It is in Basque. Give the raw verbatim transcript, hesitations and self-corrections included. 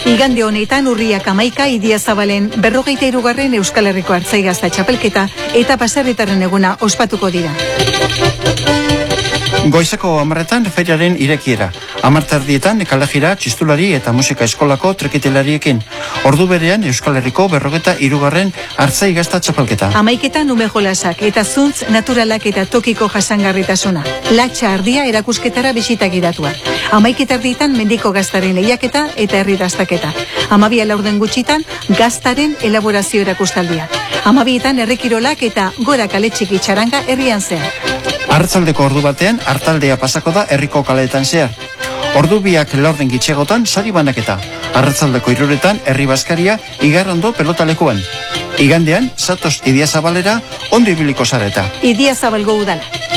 Igande honetan urriak hamaika Idiazabalen berrogeita hirugarren Euskal Herriko Artzai Gazta txapelketa eta baserritarren eguna ospatuko dira. Goizeko hamarretan feriaren irekiera. Hamartardietan ekalajira, txistulari eta musika eskolako trekitelariekin. Ordu berean Euskal Herriko berrogeta hirugarren Artzai Gazta txapelketa. Hamaiketan ume jolasak eta zuntz naturalak eta tokiko jasangarritasuna. Latxa ardia erakusketara bisita gidatua. Hamaiketardietan mendiko gaztaren lehiaketa eta herri dastaketa. Hamabia laurden gutxitan gaztaren elaborazio erakustaldia. Hamabietan herrikirolak eta gora kale txiki txaranga herrian zehar. Arratsaldeko ordu batean hartaldea pasako da herriko kaleetan zehar. Ordu biak laurden gitxegotan sari banaketa. Arratsaldeko hiruretan herri bazkaria Igarrondo pelotalekuan. Igandean Zatoz Idiazabalera ondo ibiliko zareta. Idiazabalgo udala.